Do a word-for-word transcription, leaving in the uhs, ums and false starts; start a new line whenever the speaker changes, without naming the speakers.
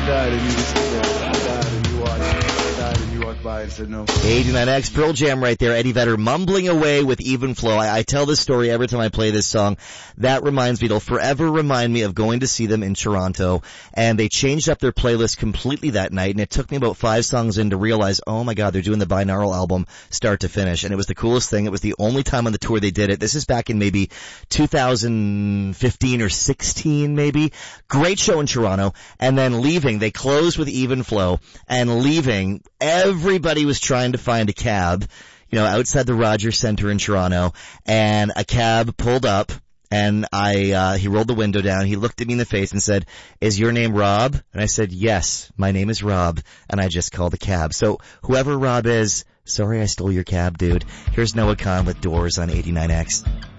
died and you just sit there. I died and you walked. I died and you walked by and said no.
eighty-nine X Pearl Jam right there. Eddie Vedder mumbling away with Even Flow. I, I tell this story every time I play this song. That reminds me, it'll forever remind me of going to see them in Toronto. And they changed up their playlist completely that night. And it took me about five songs in to realize, oh my God, they're doing the binaural album start to finish. And it was the coolest thing. It was the only time on the tour they did it. This is back in maybe two thousand fifteen or sixteen maybe. Great show in Toronto. And then leaving, they closed with Even Flow. And leaving, everybody was trying to find a cab, you know, outside the Rogers Centre in Toronto. And a cab pulled up. And I, uh, he rolled the window down. He looked at me in the face and said, "Is your name Rob?" And I said, "Yes, my name is Rob." And I just called a cab. So whoever Rob is, sorry I stole your cab, dude. Here's Noah Kahan with Doors on eighty-nine X.